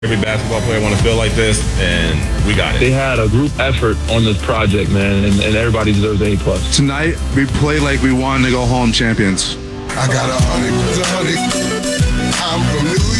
Every basketball player want to feel like this, and we got it. They had a group effort on this project, man, and everybody deserves an A+. Tonight, we play like we wanted to go home champions. I got 100. I'm from New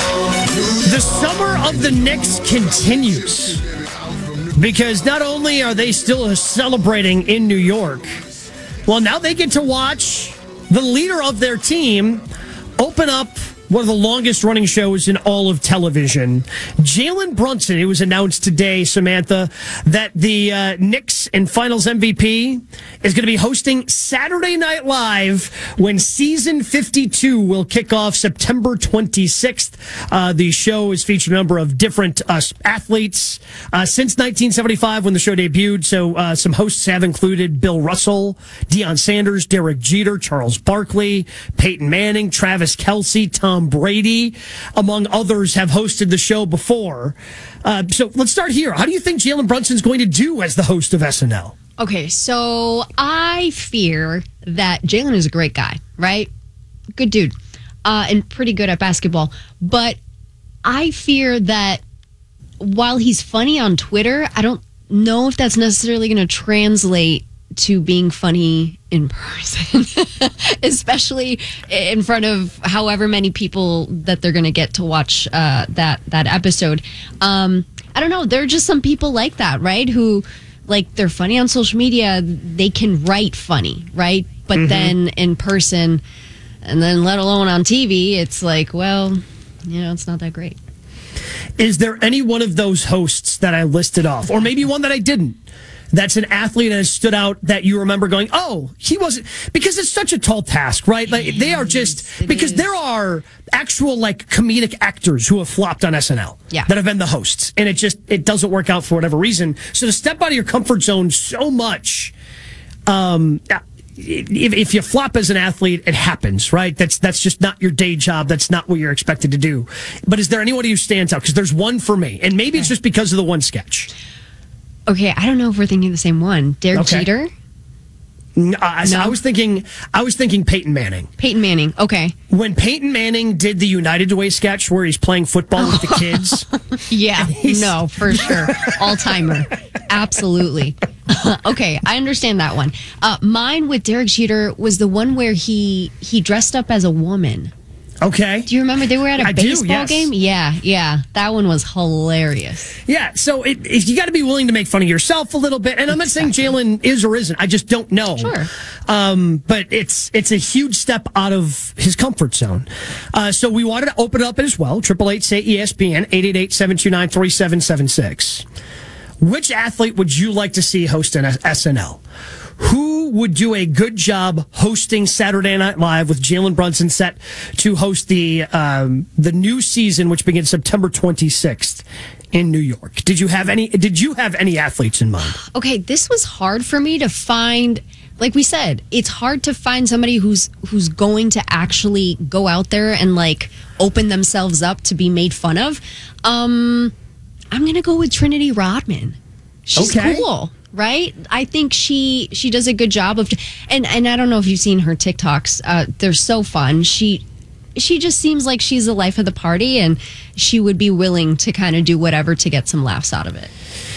York. The summer of the Knicks continues because not only are they still celebrating in New York, well, now they get to watch the leader of their team open up one of the longest running shows in all of television. Jalen Brunson, it was announced today, Samantha, that the Knicks and Finals MVP is going to be hosting Saturday Night Live when season 52 will kick off September 26th. The show has featured a number of different athletes since 1975 when the show debuted. So some hosts have included Bill Russell, Deion Sanders, Derek Jeter, Charles Barkley, Peyton Manning, Travis Kelce, Tom Brady, among others, have hosted the show before. So let's start here. How do you think Jalen Brunson's going to do as the host of SNL? Okay, so I fear that Jalen is a great guy, right? Good dude, and pretty good at basketball. But I fear that while he's funny on Twitter, I don't know if that's necessarily going to translate to being funny in person, especially in front of however many people that they're going to get to watch that episode. I don't know. There are just some people like that, right? Who, like, they're funny on social media. They can write funny, right? But then in person, and then let alone on TV, it's like, well, it's not that great. Is there any one of those hosts that I listed off, or maybe one that I didn't, that's an athlete that has stood out that you remember going, oh, he wasn't, because it's such a tall task, right? Like, they are just, because there are actual, like, comedic actors who have flopped on SNL that have been the hosts, and it doesn't work out for whatever reason. So to step out of your comfort zone so much, if you flop as an athlete, it happens, right? That's just not your day job. That's not what you're expected to do. But is there anybody who stands out? Because there's one for me, and maybe it's just because of the one sketch. Okay, I don't know if we're thinking the same one. Derek Jeter? No. I was thinking Peyton Manning. Peyton Manning, okay. When Peyton Manning did the United Way sketch where he's playing football with the kids. Yeah, no, for sure. All-timer. Absolutely. Okay, I understand that one. Mine with Derek Jeter was the one where he dressed up as a woman. Okay. Do you remember they were at a baseball game? Yeah. That one was hilarious. Yeah, so you got to be willing to make fun of yourself a little bit. And I'm not saying Jalen is or isn't. I just don't know. Sure. But it's a huge step out of his comfort zone. So we wanted to open it up as well. 888-SAY-ESPN, 888-729-3776. Which athlete would you like to see host an SNL? Who would do a good job hosting Saturday Night Live with Jalen Brunson set to host the new season, which begins September 26th in New York? Did you have any athletes in mind? Okay, this was hard for me to find. Like we said, it's hard to find somebody who's going to actually go out there and, like, open themselves up to be made fun of. I'm going to go with Trinity Rodman. She's cool. Right? I think she does a good job of, and I don't know if you've seen her TikToks. They're so fun. She just seems like she's the life of the party, and she would be willing to kind of do whatever to get some laughs out of it.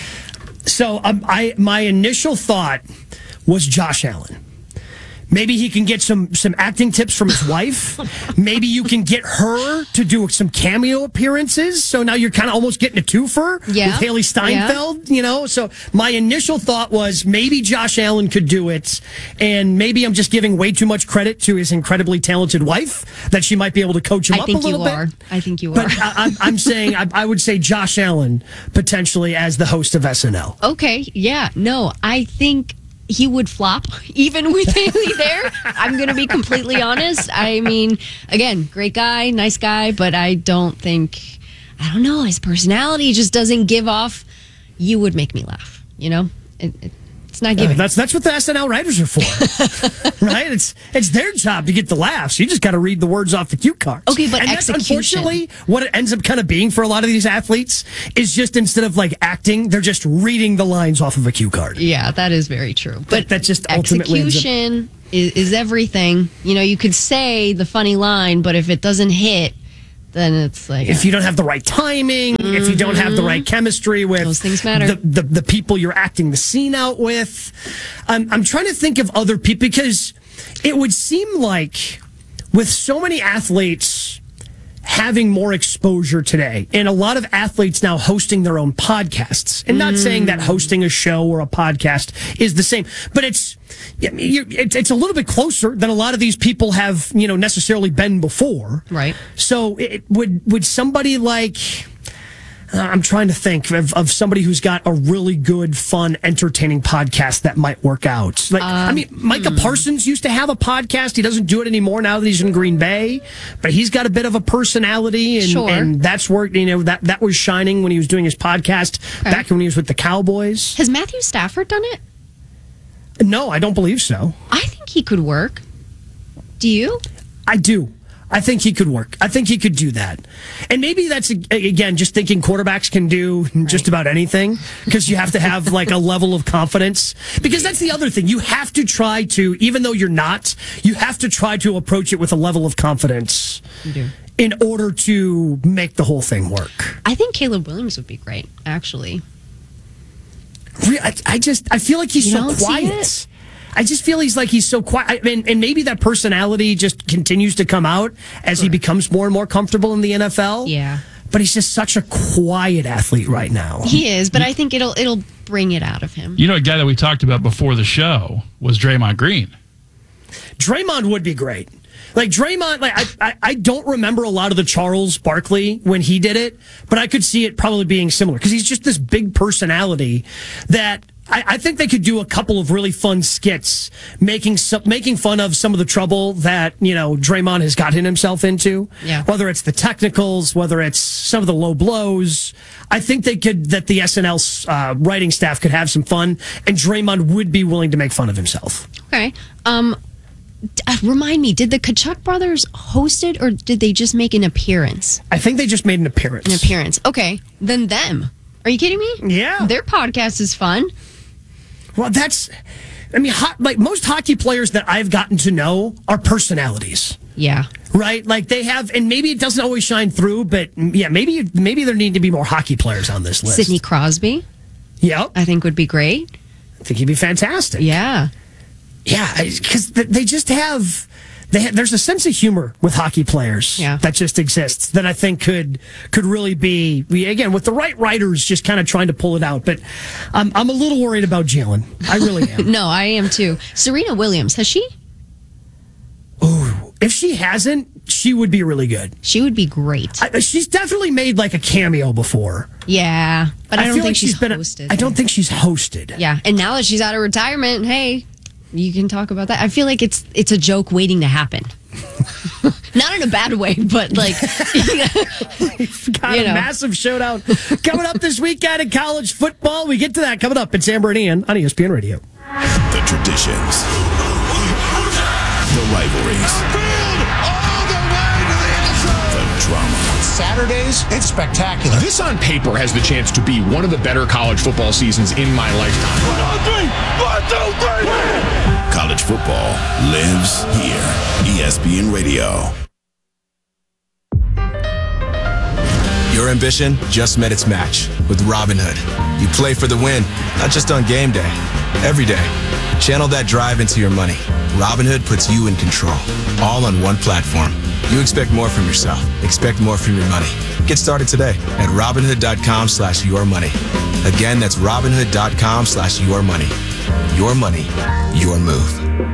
So my initial thought was Josh Allen. Maybe he can get some acting tips from his wife. Maybe you can get her to do some cameo appearances. So now you're kind of almost getting a twofer with Haley Steinfeld, So my initial thought was maybe Josh Allen could do it. And maybe I'm just giving way too much credit to his incredibly talented wife that she might be able to coach him up a little bit. I think you are. But I'm saying, I would say Josh Allen potentially as the host of SNL. Okay. Yeah. No, I think he would flop even with Haley there. I'm going to be completely honest. I mean, again, great guy, nice guy, but I don't know, his personality just doesn't give off, you would make me laugh, It's not giving. That's what the SNL writers are for, right? It's their job to get the laughs. You just got to read the words off the cue cards. Okay, but that's unfortunately what it ends up kind of being for a lot of these athletes is just instead of like acting, they're just reading the lines off of a cue card. Yeah, that is very true. But that just ultimately execution is everything. You could say the funny line, but if it doesn't hit, then it's like if you don't have the right timing, if you don't have the right chemistry with those things matter. The people you're acting the scene out with. I'm trying to think of other people because it would seem like with so many athletes having more exposure today, and a lot of athletes now hosting their own podcasts, and not saying that hosting a show or a podcast is the same, but it's a little bit closer than a lot of these people have, necessarily been before. Right. So would somebody like, I'm trying to think of somebody who's got a really good, fun, entertaining podcast that might work out. Like, Micah Parsons used to have a podcast. He doesn't do it anymore now that he's in Green Bay, but he's got a bit of a personality, and that's where that was shining when he was doing his podcast back when he was with the Cowboys. Has Matthew Stafford done it? No, I don't believe so. I think he could work. Do you? I do. I think he could work. I think he could do that. And maybe that's, again, just thinking quarterbacks can do just about anything because you have to have like a level of confidence. Because that's the other thing. You have to try to, even though you're not, you have to try to approach it with a level of confidence in order to make the whole thing work. I think Caleb Williams would be great, actually. I feel like he's so quiet. I just feel he's so quiet. And maybe that personality just continues to come out as he becomes more and more comfortable in the NFL. Yeah. But he's just such a quiet athlete right now. He is, but I think it'll bring it out of him. You know, a guy that we talked about before the show was Draymond Green. Draymond would be great. Like Draymond, I don't remember a lot of the Charles Barkley when he did it, but I could see it probably being similar because he's just this big personality that I think they could do a couple of really fun skits making fun of some of the trouble that, Draymond has gotten himself into. Yeah. Whether it's the technicals, whether it's some of the low blows. I think that the SNL writing staff could have some fun, and Draymond would be willing to make fun of himself. Okay. Remind me, did the Kachuk brothers host it, or did they just make an appearance? I think they just made an appearance. Okay. Then them. Are you kidding me? Yeah. Their podcast is fun. Well, most hockey players that I've gotten to know are personalities. Yeah. Right? Like they have, and maybe it doesn't always shine through, but yeah, maybe there need to be more hockey players on this list. Sidney Crosby. Yep. I think would be great. I think he'd be fantastic. Yeah. Yeah, because they just have... there's a sense of humor with hockey players that just exists that I think could really be, again, with the right writers just kind of trying to pull it out. But I'm a little worried about Jalen. I really am. No, I am too. Serena Williams, has she? Oh, if she hasn't, she would be really good. She would be great. She's definitely made like a cameo before. Yeah, but I don't think like she's hosted. I don't think she's hosted. Yeah, and now that she's out of retirement, hey, you can talk about that. I feel like it's a joke waiting to happen. Not in a bad way, but like We've got a massive showdown coming up this weekend in college football. We get to that coming up. It's Amber and Ian on ESPN Radio. The traditions, the rivalries, the drama. Saturdays, it's spectacular. This on paper has the chance to be one of the better college football seasons in my lifetime. 1, 2, 3. College football lives here. ESPN Radio. Your ambition just met its match with Robinhood. You play for the win, not just on game day, every day. Channel that drive into your money. Robinhood puts you in control, all on one platform. You expect more from yourself. Expect more from your money. Get started today at Robinhood.com/yourmoney. Again, that's Robinhood.com/yourmoney. Your money, your move.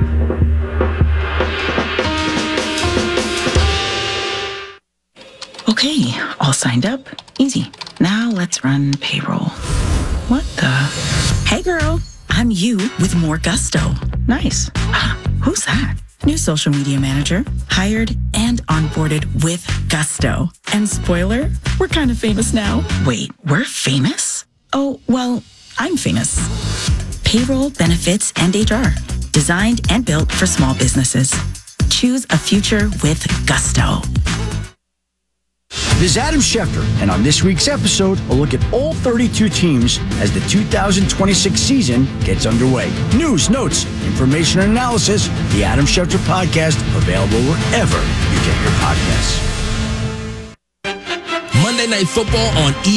Okay, all signed up. Easy. Now let's run payroll. What the? Hey girl, I'm you with more gusto. Nice. Who's that? New social media manager, hired and onboarded with gusto. And spoiler, we're kind of famous now. Wait, we're famous? Oh, well, I'm famous. Payroll, benefits, and HR. Designed and built for small businesses. Choose a future with gusto. This is Adam Schefter, and on this week's episode, we'll look at all 32 teams as the 2026 season gets underway. News, notes, information, and analysis. The Adam Schefter Podcast, available wherever you get your podcasts. Night Football on